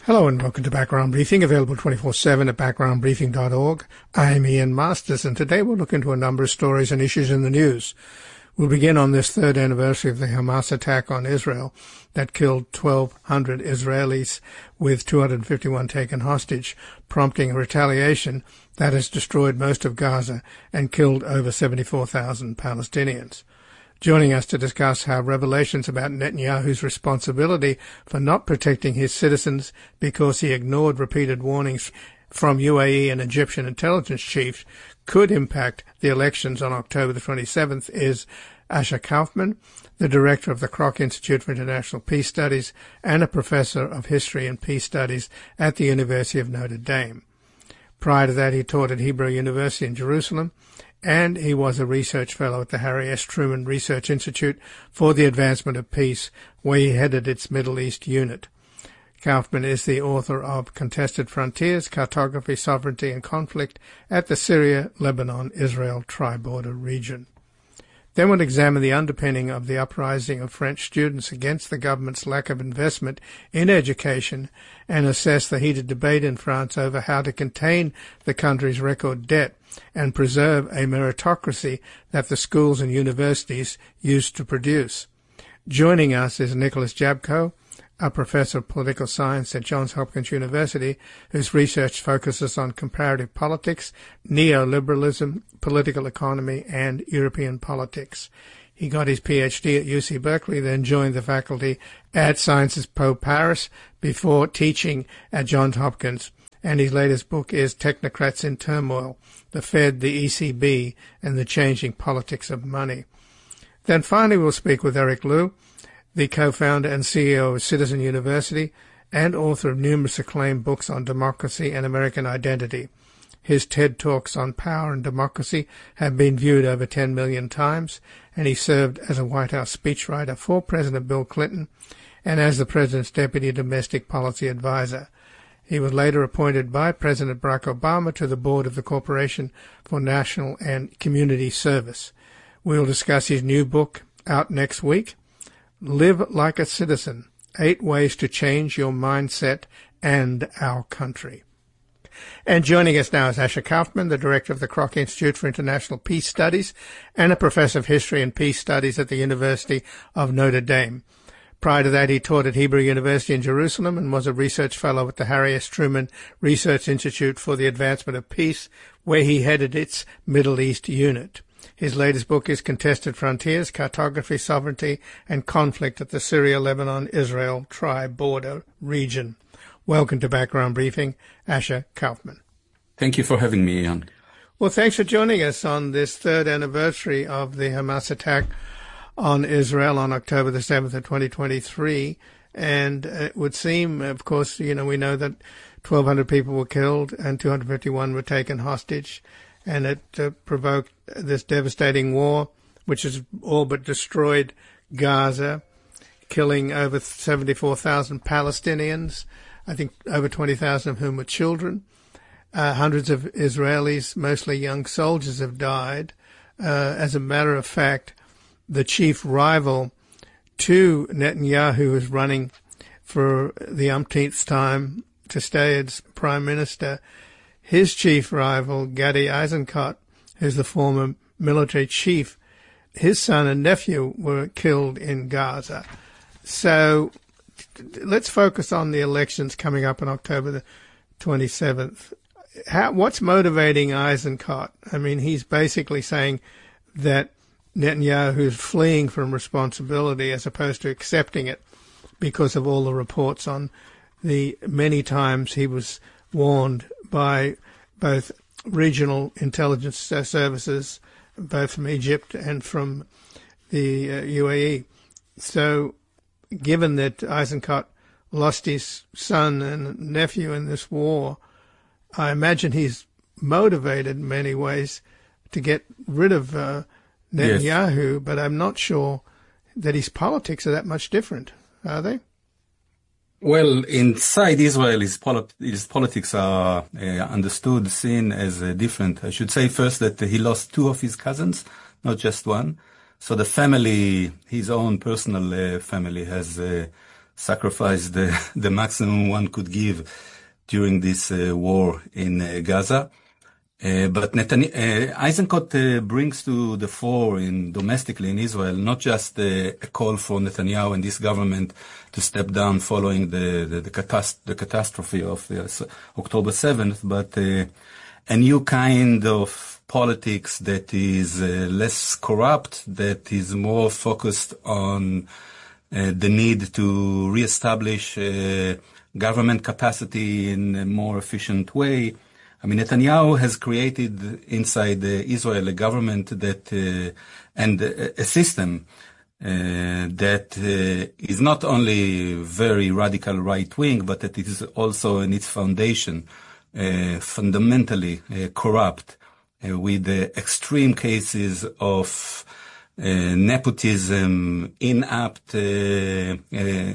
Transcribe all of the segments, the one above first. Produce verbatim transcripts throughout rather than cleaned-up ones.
Hello and welcome to Background Briefing, available twenty-four seven at background briefing dot org. I'm Ian Masters, and today we'll look into a number of stories and issues in the news. We'll begin on this third anniversary of the Hamas attack on Israel that killed twelve hundred Israelis with two hundred fifty-one taken hostage, prompting a retaliation that has destroyed most of Gaza and killed over seventy-four thousand Palestinians. Joining us to discuss how revelations about Netanyahu's responsibility for not protecting his citizens because he ignored repeated warnings from U A E and Egyptian intelligence chiefs could impact the elections on October the twenty-seventh is Asher Kaufman, the director of the Kroc Institute for International Peace Studies and a professor of history and peace studies at the University of Notre Dame. Prior to that, he taught at Hebrew University in Jerusalem, and he was a research fellow at the Harry S. Truman Research Institute for the Advancement of Peace, where he headed its Middle East unit. Kaufman is the author of Contested Frontiers, Cartography, Sovereignty and Conflict at the Syria, Lebanon, Israel Tri-Border Region. Then we'll examine the underpinning of the uprising of French students against the government's lack of investment in education and assess the heated debate in France over how to contain the country's record debt and preserve a meritocracy that the schools and universities used to produce. Joining us is Nicholas Jabko, a professor of political science at Johns Hopkins University, whose research focuses on comparative politics, neoliberalism, political economy, and European politics. He got his P H D at U C Berkeley, then joined the faculty at Sciences Po Paris before teaching at Johns Hopkins, and his latest book is Technocrats in Turmoil, the Fed, the E C B, and the Changing Politics of Money. Then finally we'll speak with Eric Liu, the co-founder and C E O of Citizen University and author of numerous acclaimed books on democracy and American identity. His TED Talks on power and democracy have been viewed over ten million times, and he served as a White House speechwriter for President Bill Clinton and as the President's Deputy Domestic Policy Advisor. He was later appointed by President Barack Obama to the board of the Corporation for National and Community Service. We'll discuss his new book, out next week, Live Like a Citizen, Eight Ways to Change Your Mindset and Our Country. And joining us now is Asher Kaufman, the director of the Kroc Institute for International Peace Studies and a professor of history and peace studies at the University of Notre Dame. Prior to that, he taught at Hebrew University in Jerusalem and was a research fellow at the Harry S. Truman Research Institute for the Advancement of Peace, where he headed its Middle East unit. His latest book is Contested Frontiers, Cartography, Sovereignty and Conflict at the Syria, Lebanon, Israel Tri-Border Region. Welcome to Background Briefing, Asher Kaufman. Thank you for having me, Ian. Well, thanks for joining us on this third anniversary of the Hamas attack on Israel on October the seventh of twenty twenty-three. And it would seem, of course, you know, we know that twelve hundred people were killed and two hundred fifty-one were taken hostage. And it uh, provoked this devastating war, which has all but destroyed Gaza, killing over seventy-four thousand Palestinians, I think over twenty thousand of whom were children. Uh, hundreds of Israelis, mostly young soldiers, have died. Uh, as a matter of fact, the chief rival to Netanyahu is running for the umpteenth time to stay as prime minister. His chief rival, Gadi Eisenkot, who's the former military chief, his son and nephew were killed in Gaza. So let's focus on the elections coming up on October the twenty-seventh. How, what's motivating Eisenkot? I mean, he's basically saying that Netanyahu is fleeing from responsibility as opposed to accepting it because of all the reports on the many times he was warned by both regional intelligence services, both from Egypt and from the uh, U A E. So given that Eisenkot lost his son and nephew in this war, I imagine he's motivated in many ways to get rid of uh, Netanyahu, yes. But I'm not sure that his politics are that much different, are they? Well, inside Israel, his, polit- his politics are uh, understood, seen as uh, different. I should say first that he lost two of his cousins, not just one. So the family, his own personal uh, family, has uh, sacrificed the, the maximum one could give during this uh, war in uh, Gaza. Uh, but Netanyahu, uh, Eisenkot uh, brings to the fore in domestically in Israel not just uh, a call for Netanyahu and this government to step down following the the, the, catast- the catastrophe of uh, October seventh, but uh, a new kind of politics that is uh, less corrupt, that is more focused on uh, the need to reestablish uh, government capacity in a more efficient way. I mean, Netanyahu has created inside uh, Israel a government that uh, and a, a system uh, that uh, is not only very radical right-wing, but that it is also in its foundation uh, fundamentally uh, corrupt, uh, with uh, extreme cases of uh, nepotism, inapt uh, uh,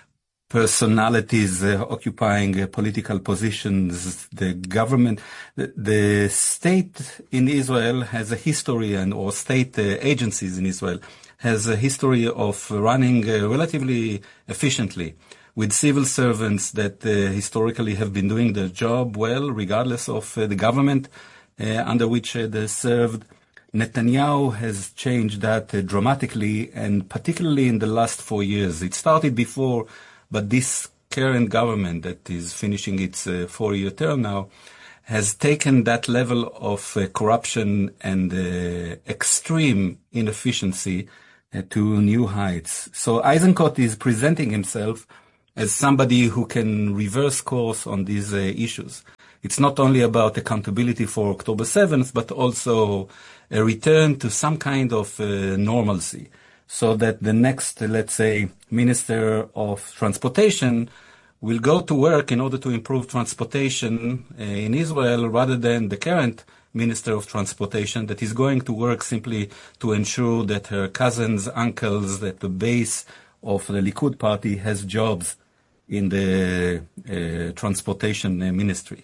personalities uh, occupying uh, political positions. The government, the, the state in Israel has a history, and or state uh, agencies in Israel has a history of running uh, relatively efficiently, with civil servants that uh, historically have been doing their job well, regardless of uh, the government uh, under which uh, they served. Netanyahu has changed that uh, dramatically, and particularly in the last four years. It started before, but this current government that is finishing its uh, four-year term now has taken that level of uh, corruption and uh, extreme inefficiency uh, to new heights. So Eisenkot is presenting himself as somebody who can reverse course on these uh, issues. It's not only about accountability for October seventh, but also a return to some kind of uh, normalcy, so that the next, uh, let's say, Minister of Transportation will go to work in order to improve transportation uh, in Israel, rather than the current Minister of Transportation that is going to work simply to ensure that her cousins, uncles, that the base of the Likud party has jobs in the uh, transportation uh, ministry.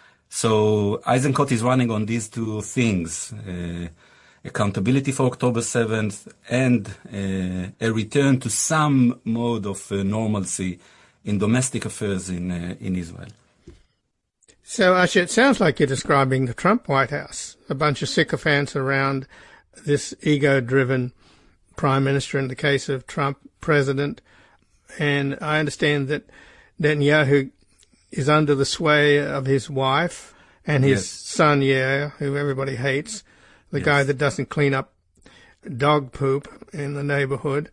So Eisenkot is running on these two things, uh, accountability for October seventh and uh, a return to some mode of uh, normalcy in domestic affairs in uh, in Israel. So, Asher, it sounds like you're describing the Trump White House, a bunch of sycophants around this ego-driven prime minister, in the case of Trump, president. And I understand that Netanyahu is under the sway of his wife and his yes. son, Yair, who everybody hates, the yes. guy that doesn't clean up dog poop in the neighborhood.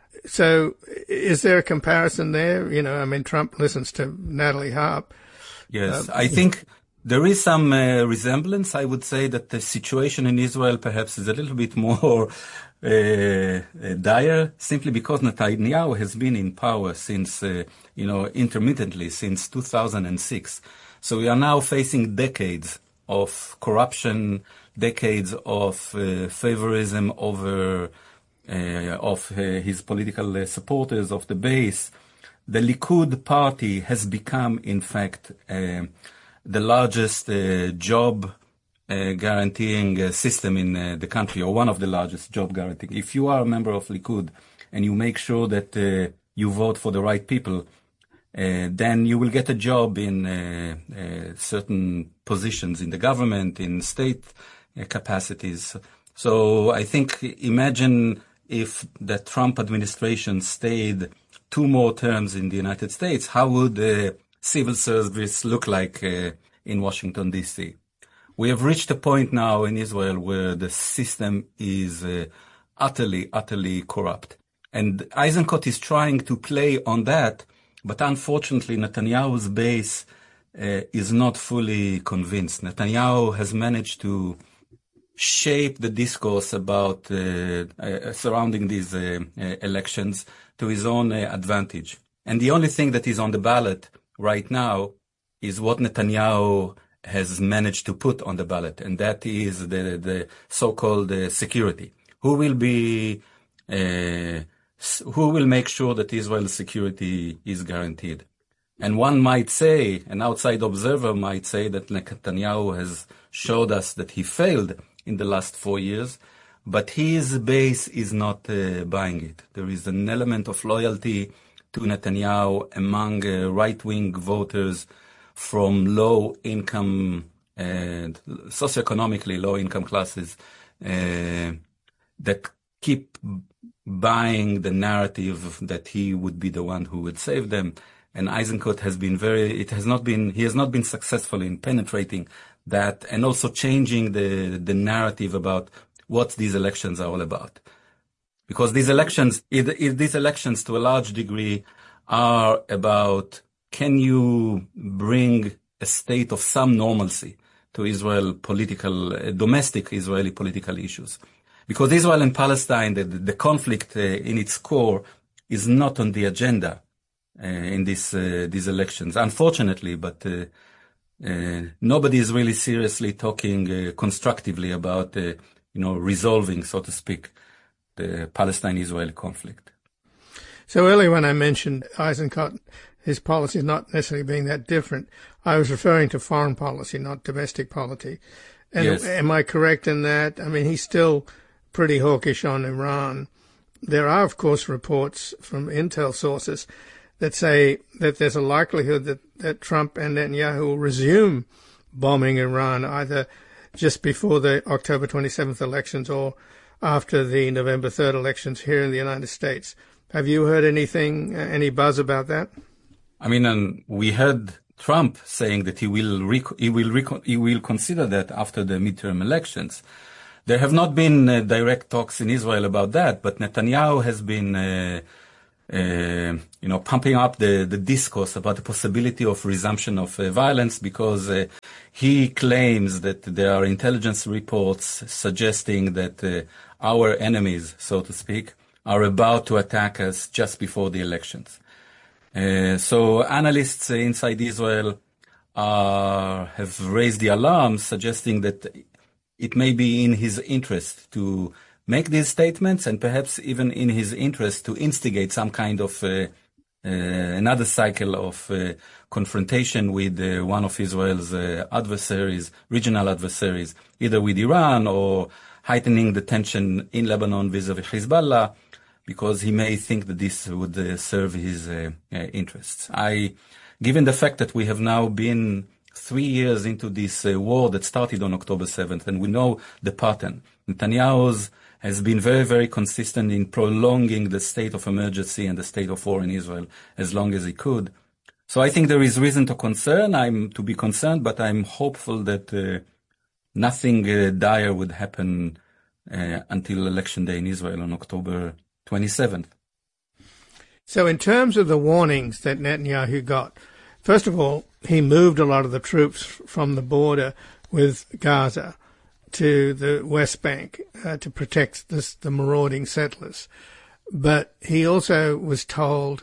So is there a comparison there? You know, I mean, Trump listens to Natalie Harp. Yes, uh, I think there is some uh, resemblance. I would say that the situation in Israel perhaps is a little bit more uh, uh, dire, simply because Netanyahu has been in power since, uh, you know, intermittently since two thousand six. So we are now facing decades of corruption, decades of uh, favorism over uh, of uh, his political uh, supporters, of the base. The Likud party has become, in fact, uh, the largest uh, job uh, guaranteeing uh, system in uh, the country, or one of the largest job guaranteeing. If you are a member of Likud and you make sure that uh, you vote for the right people, uh, then you will get a job in uh, uh, certain positions in the government, in state uh, capacities. So I think, imagine if the Trump administration stayed two more terms in the United States, how would the civil service look like uh, in Washington, D C? We have reached a point now in Israel where the system is uh, utterly, utterly corrupt. And Eisenkot is trying to play on that, but unfortunately Netanyahu's base uh, is not fully convinced. Netanyahu has managed to shape the discourse about uh, uh, surrounding these uh, uh, elections to his own uh, advantage. And the only thing that is on the ballot right now is what Netanyahu has managed to put on the ballot, and that is the, the so-called uh, security. Who will be, uh, who will make sure that Israel's security is guaranteed? And one might say, an outside observer might say, that Netanyahu has showed us that he failed in the last four years, but his base is not uh, buying it. There is an element of loyalty to Netanyahu among uh, right-wing voters from low-income, uh, socioeconomically low-income classes uh, that keep buying the narrative that he would be the one who would save them. And Eisenkot has been very, it has not been, he has not been successful in penetrating that and also changing the, the narrative about what these elections are all about. Because these elections, these elections to a large degree are about, can you bring a state of some normalcy to Israel political, uh, domestic Israeli political issues? Because Israel and Palestine, the, the conflict uh, in its core is not on the agenda uh, in this, uh, these elections, unfortunately, but uh, uh, nobody is really seriously talking uh, constructively about, uh, you know, resolving, so to speak, the Palestine-Israeli conflict. So earlier when I mentioned Eisenkot, his policy not necessarily being that different, I was referring to foreign policy, not domestic policy. And yes. Am I correct in that? I mean, he's still pretty hawkish on Iran. There are, of course, reports from intel sources that say that there's a likelihood that, that Trump and Netanyahu will resume bombing Iran either just before the October twenty-seventh elections or after the November third elections here in the United States. Have you heard anything, any buzz about that? I mean, um, we heard Trump saying that he will rec- he will rec- he will consider that after the midterm elections. There have not been uh, direct talks in Israel about that, but Netanyahu has been, uh, uh, you know, pumping up the, the discourse about the possibility of resumption of uh, violence because uh, he claims that there are intelligence reports suggesting that uh, our enemies, so to speak, are about to attack us just before the elections. Uh, so analysts inside Israel uh, have raised the alarm, suggesting that it may be in his interest to make these statements and perhaps even in his interest to instigate some kind of uh, uh, another cycle of uh, confrontation with uh, one of Israel's uh, adversaries, regional adversaries, either with Iran or heightening the tension in Lebanon vis-a-vis Hezbollah, because he may think that this would uh, serve his uh, uh, interests. I, given the fact that we have now been three years into this uh, war that started on October seventh, and we know the pattern. Netanyahu has been very, very consistent in prolonging the state of emergency and the state of war in Israel as long as he could. So I think there is reason to concern. I'm to be concerned, but I'm hopeful that uh, nothing uh, dire would happen uh, until election day in Israel on October twenty-seventh. So in terms of the warnings that Netanyahu got, first of all, he moved a lot of the troops from the border with Gaza to the West Bank uh, to protect this, the marauding settlers. But he also was told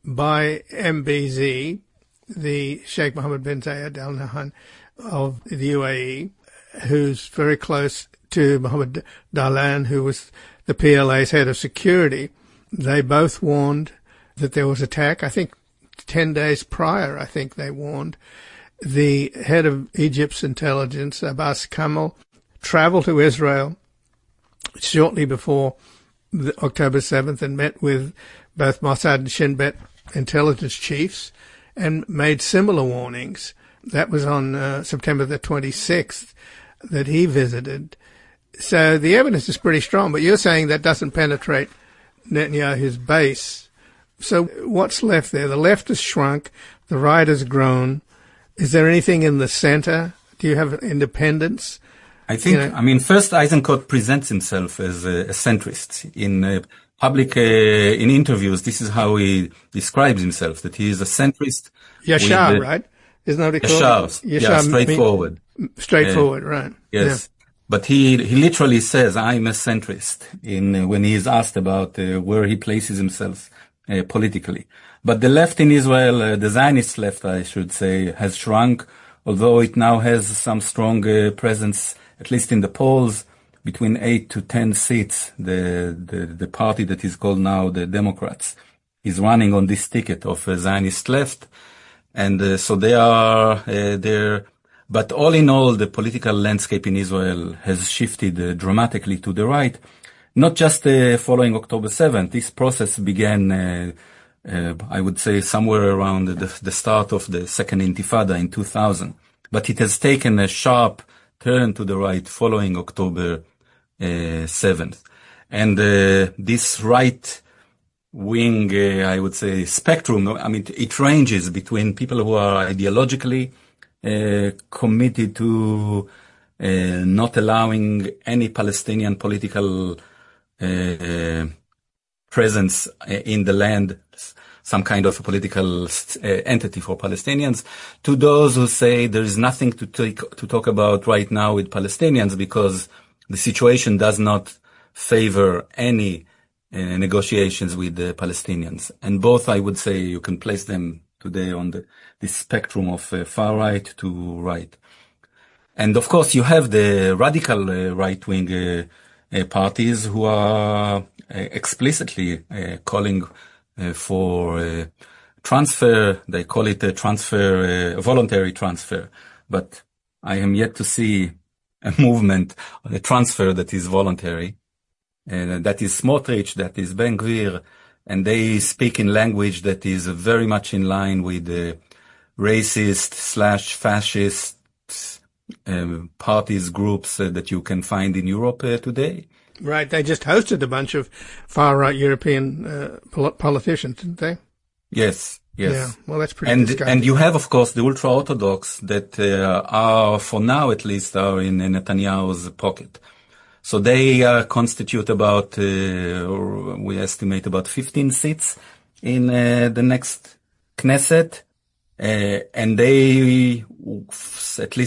by M B Z, the Sheikh Mohammed bin Zayed Al Nahyan of the U A E, who's very close to Mohammed Dahlan, who was the P L A's head of security. They both warned that there was attack. I think ten days prior, I think they warned. The head of Egypt's intelligence, Abbas Kamel, traveled to Israel shortly before the October seventh and met with both Mossad and Shin Bet intelligence chiefs and made similar warnings. That was on uh, September the twenty-sixth that he visited. So the evidence is pretty strong, but you're saying that doesn't penetrate Netanyahu's base. So what's left there? The left has shrunk. The right has grown. Is there anything in the center? Do you have independence? I think, you know? I mean, first Eisenkot presents himself as a, a centrist. In uh, public, uh, in interviews, this is how he describes himself, that he is a centrist. Yashar, with, uh, right? Isn't that what he calls Yashar, it? Yashar, yeah, straightforward. Mean, straightforward, uh, right. Yes. Yeah. But he, he literally says, I'm a centrist in, uh, when he is asked about uh, where he places himself uh, politically. But the left in Israel, uh, the Zionist left, I should say, has shrunk, although it now has some strong uh, presence, at least in the polls, between eight to ten seats. The, the, the party that is called now the Democrats is running on this ticket of uh, Zionist left. And uh, so they are, uh, they're, but all in all, the political landscape in Israel has shifted uh, dramatically to the right, not just uh, following October seventh. This process began uh, uh, I would say somewhere around the, the start of the second Intifada in two thousand. But it has taken a sharp turn to the right following October uh, seventh. And uh, this right wing, uh, I would say, spectrum, I mean, it ranges between people who are ideologically uh, committed to uh, not allowing any Palestinian political uh, presence in the land, some kind of a political uh, entity for Palestinians, to those who say there is nothing to take, to talk about right now with Palestinians because the situation does not favor any uh, negotiations with the Palestinians. And both, I would say, you can place them today on the this spectrum of uh, far right to right. And of course, you have the radical uh, right-wing uh, uh, parties who are uh, explicitly uh, calling uh, for uh, transfer. They call it a transfer, uh, voluntary transfer. But I am yet to see a movement, a transfer that is voluntary. And that is Smotrich, that is Ben Gvir, and they speak in language that is very much in line with the racist slash fascist um, parties, groups uh, that you can find in Europe uh, today. Right. They just hosted a bunch of far-right European uh, pol- politicians, didn't they? Yes, yes. Yeah, well, that's pretty And disgusting. and you have, of course, the ultra-Orthodox that uh, are, for now at least, are in Netanyahu's pocket. So they uh, constitute about, uh, or we estimate about fifteen seats in uh, the next Knesset. Uh, and they, at least